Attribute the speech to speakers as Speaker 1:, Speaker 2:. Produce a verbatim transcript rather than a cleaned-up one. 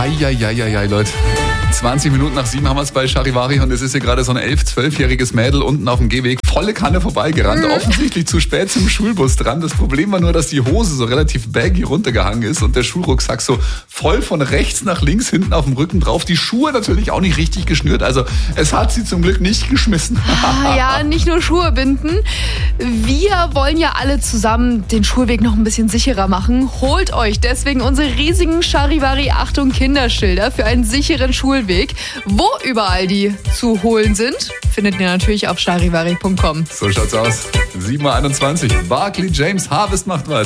Speaker 1: Eieieiei, Leute. zwanzig Minuten nach sieben haben wir es bei Charivari und es ist hier gerade so ein elf-, zwölfjähriges Mädel unten auf dem Gehweg volle Kanne vorbeigerannt, mhm. offensichtlich zu spät zum Schulbus dran. Das Problem war nur, dass die Hose so relativ baggy runtergehangen ist und der Schulrucksack so voll von rechts nach links hinten auf dem Rücken drauf. Die Schuhe natürlich auch nicht richtig geschnürt, also es hat sie zum Glück nicht geschmissen.
Speaker 2: Ah, ja, nicht nur Schuhe binden. Wir wollen ja alle zusammen den Schulweg noch ein bisschen sicherer machen. Holt euch deswegen unsere riesigen Charivari Achtung Kinderschilder für einen sicheren Schulweg. Wo überall die zu holen sind, findet ihr natürlich auf charivari punkt com.
Speaker 1: So schaut's aus. sieben Uhr einundzwanzig. Barclay James, Harvest macht weiter.